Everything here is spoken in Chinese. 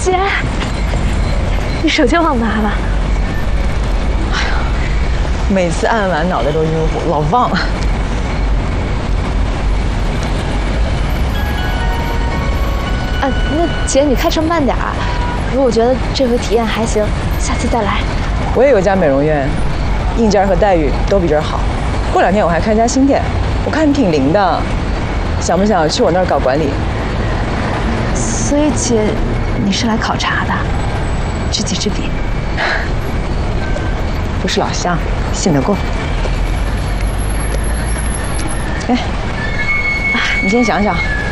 姐，你手机忘拿了。 哎呀，每次按完脑袋都晕乎，老忘了。 那姐你开车慢点啊。如果觉得这回体验还行，下次再来。 我也有家美容院，硬件和待遇都比这儿好。过2天我还开家新店，我看你挺灵的，想不想去我那儿搞管理？ 所以姐，你是来考察的，知己知彼。 不是老乡，信得过。哎，你先想想。